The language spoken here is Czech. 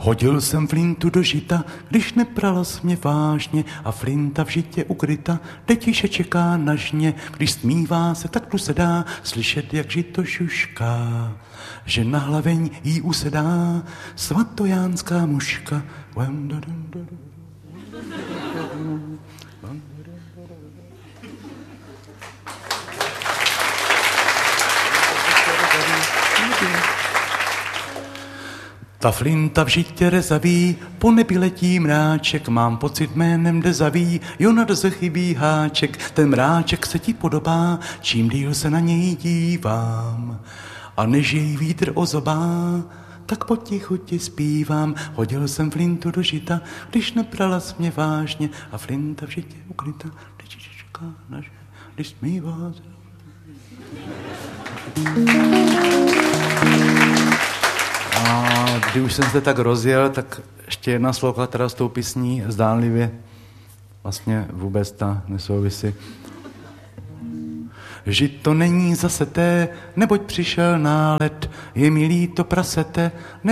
Hodil jsem flintu do žita, když nepralas mě vážně a flinta v žitě ukryta, detiše čeká na žně, když smívá se, tak tu se dá slyšet, jak žito šušká, že na hlaveň jí usedá svatojánská muška. Ta flinta v žitě rezaví, po nebi letí mráček, mám pocit jménem dezaví, jo na drze chybí háček, ten mráček se ti podobá, čím díl se na něj dívám. A než jej vítr ozobá, tak potichu ti zpívám. Hodil jsem flintu do žita, když neprala mě vážně a flinta v žitě ukryta, když čeká na žen, když smívá se. A když už jsem se tak rozjel, tak ještě jedna sloka teda s tou písní zdánlivě vlastně vůbec ta nesouvisí. Žito není zaseté, neboť přišel nálet, je mi líto prasete,